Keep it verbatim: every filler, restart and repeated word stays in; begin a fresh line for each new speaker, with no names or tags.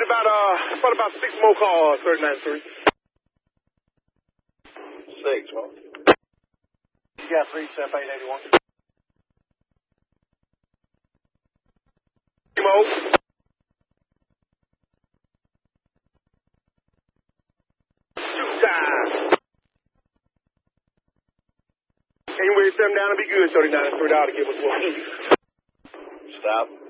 about, uh, what about six more cars, thirty-nine three?
Six, huh?
You got three, F eight eighty-one.
Mo. Two times. Can you wait them down and be good, thirty-nine three dollars to give us one?
Stop.